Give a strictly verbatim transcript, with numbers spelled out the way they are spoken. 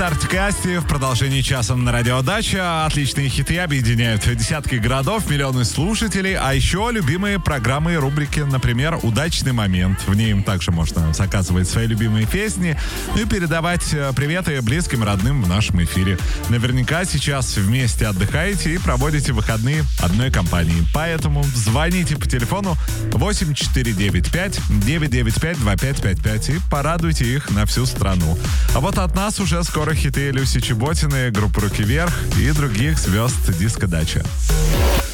Это Артик и Асти в продолжении часа на Радио Дача. Отличные хиты объединяют десятки городов, миллионы слушателей, а еще любимые программы и рубрики, например, «Удачный момент». В ней им также можно заказывать свои любимые песни, ну и передавать приветы близким, родным в нашем эфире. Наверняка сейчас вместе отдыхаете и проводите выходные одной компанией. Поэтому звоните по телефону восемь четыре девять пять девять девять пять два пять пять пять и порадуйте их на всю страну. А вот от нас уже скоро хиты Люси Чеботиной, группы «Руки вверх» и других звезд диско-дачи.